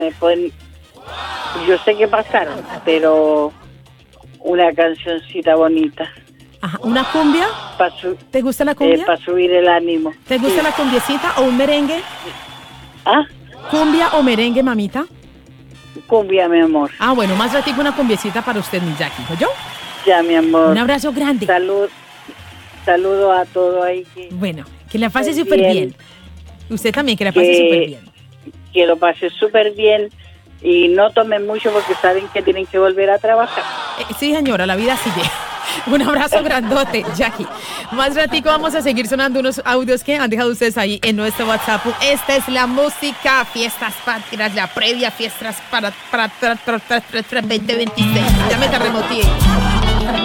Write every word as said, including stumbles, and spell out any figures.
me pueden, yo sé que pasaron, pero una cancioncita bonita. Ajá, ¿una cumbia? Pa su, ¿Te gusta la cumbia? Eh, para subir el ánimo. ¿Te gusta sí. la cumbiecita o un merengue? ¿Ah? ¿Cumbia o merengue, mamita? Cumbia, mi amor. Ah, bueno, más ratico una cumbiecita para usted, mi Jackie, ¿oyó? Ya, mi amor. Un abrazo grande. Salud, saludo a todo ahí. Que bueno, que la pase súper bien. bien. Usted también, que la pase súper bien. Que lo pase súper bien y no tomen mucho porque saben que tienen que volver a trabajar. Eh, sí, señora, la vida sigue. Un abrazo grandote, Jackie. Más ratico vamos a seguir sonando unos audios que han dejado ustedes ahí en nuestro WhatsApp. Esta es la música, fiestas patrias, la previa, fiestas para, para, para, para, para, para veinte veintiséis. Ya me terremoteé.